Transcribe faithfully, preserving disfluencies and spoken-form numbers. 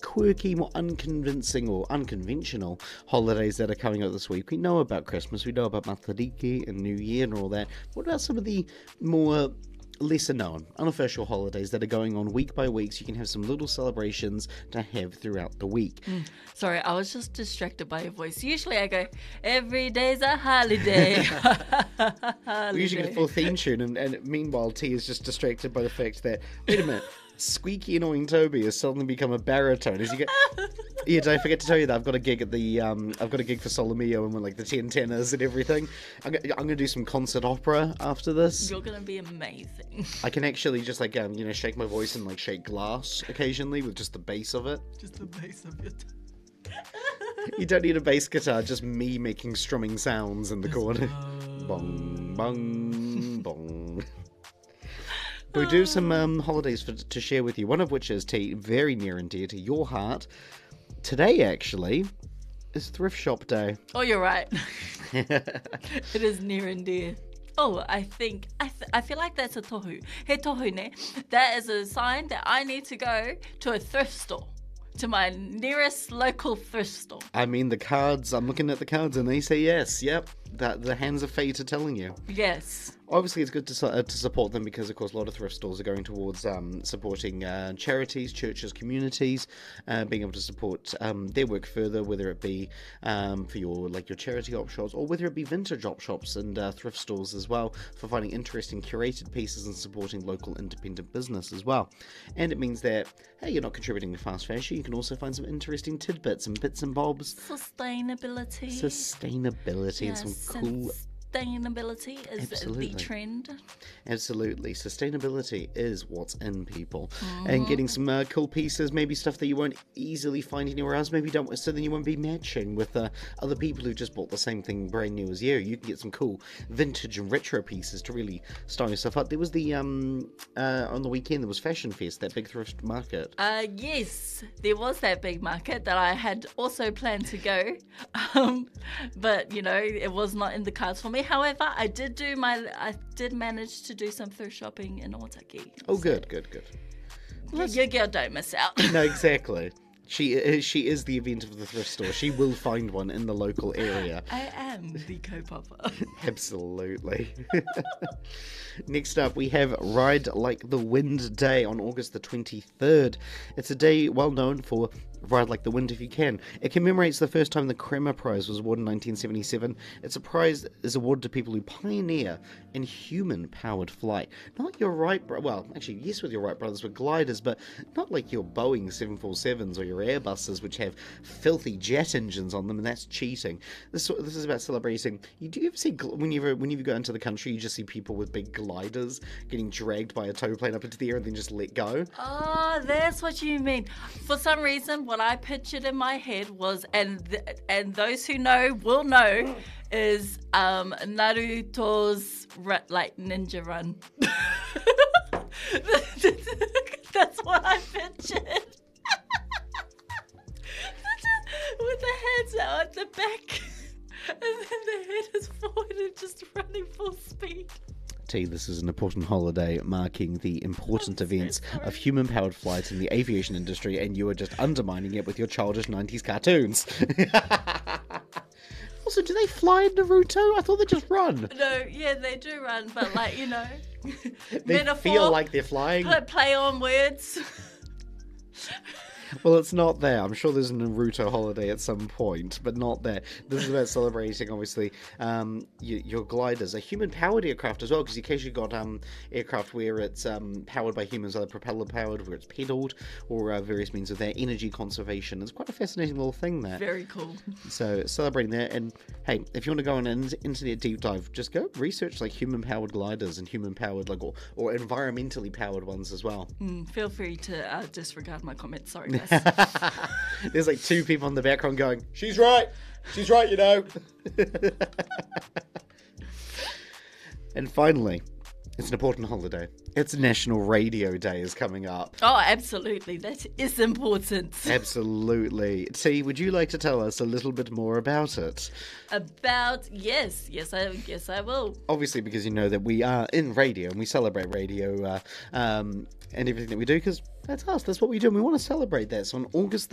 quirky, more unconvincing or unconventional holidays that are coming up this week? We know about Christmas, we know about Matariki and New Year and all that. What about some of the more lesser known, unofficial holidays that are going on week by week, so you can have some little celebrations to have throughout the week? Mm, sorry, I was just distracted by your voice. Usually I go, every day's a holiday. holiday. We usually get a full theme tune, and, and meanwhile T is just distracted by the fact that, wait a minute, squeaky annoying Toby has suddenly become a baritone. As you get, yeah, did I forget to tell you that I've got a gig at the um, I've got a gig for Solomio and with like the ten tenors and everything. I'm gonna, I'm gonna do some concert opera after this. You're gonna be amazing. I can actually just like um, you know, shake my voice and like shake glass occasionally with just the bass of it. Just the bass of it. You don't need a bass guitar, just me making strumming sounds in the corner. Bong, bong, bong. But we do have some um, holidays for, to share with you, one of which is T, very near and dear to your heart. Today, actually, is Thrift Shop Day. Oh, you're right. It is near and dear. Oh, I think, I th- I feel like that's a tohu. He tohu ne. That is a sign that I need to go to a thrift store. To my nearest local thrift store. I mean, the cards, I'm looking at the cards and they say yes. Yep, that the hands of fate are telling you. Yes. Obviously, it's good to uh, to support them because, of course, a lot of thrift stores are going towards um, supporting uh, charities, churches, communities, uh, being able to support um, their work further, whether it be um, for your like your charity op shops or whether it be vintage op shops and uh, thrift stores as well, for finding interesting curated pieces and supporting local independent business as well. And it means that, hey, you're not contributing to fast fashion, you can also find some interesting tidbits and bits and bobs. Sustainability. Sustainability yes, and some cool... Sustainability is Absolutely. the trend. Absolutely. Sustainability is what's in, people. Mm-hmm. And getting some uh, cool pieces, maybe stuff that you won't easily find anywhere else, maybe don't, so then you won't be matching with uh, other people who just bought the same thing brand new as you. You can get some cool vintage and retro pieces to really style yourself up. There was the, um, uh, on the weekend, there was Fashion Fest, that big thrift market. Uh, yes, there was that big market that I had also planned to go. Um, but, you know, it was not in the cards for me. However, I did do my, I did manage to do some thrift shopping in Otaki. Oh, good, good, good. Well, your girl don't miss out. No, exactly. She is, she is the event of the thrift store. She will find one in the local area. I am the co-papa. Absolutely. Next up, we have Ride Like the Wind Day on August the twenty-third. It's a day well known for Ride Like the Wind If You Can. It commemorates the first time the Kremer Prize was awarded in nineteen seventy-seven. It's a prize that is awarded to people who pioneer in human-powered flight. Not like your Wright brothers, well, actually, yes, with your Wright brothers with gliders, but not like your Boeing seven forty-sevens or your Airbuses, which have filthy jet engines on them, and that's cheating. This this is about celebrating. You do you ever see when you when you go into the country, you just see people with big gliders getting dragged by a tow plane up into the air and then just let go? Oh, that's what you mean. For some reason, what I pictured in my head was, and th- and those who know will know, is um, Naruto's ra- like ninja run. That's what I pictured. With the heads out at the back, and then the head is forward and just running full speed. T, this is an important holiday marking the important I'm so events sorry. of human-powered flight in the aviation industry, and you are just undermining it with your childish nineties cartoons. Also, do they fly in Naruto? I thought they just run. No, yeah, they do run, but like, you know, They metaphor, feel like they're flying. play, play on words. Well, it's not there. I'm sure there's a Naruto holiday at some point, but not there. This is about celebrating, obviously, um, your, your gliders. A human-powered aircraft as well, because occasionally you've got um, aircraft where it's um, powered by humans, either propeller-powered, where it's pedalled, or uh, various means of their energy conservation. It's quite a fascinating little thing there. Very cool. So, celebrating that. And, hey, if you want to go on an internet deep dive, just go research, like, human-powered gliders and human-powered, like, or, or environmentally powered ones as well. Mm, feel free to uh, disregard my comments. Sorry, guys. There's like two people in the background going, she's right, she's right, you know. And finally, it's an important holiday. It's National Radio Day is coming up. Oh, absolutely. That is important. Absolutely. T, would you like to tell us a little bit more about it? About, yes, yes, I guess I will. Obviously, because you know that we are in radio and we celebrate radio uh, um, and everything that we do, because that's us, that's what we do, and we want to celebrate that. So on August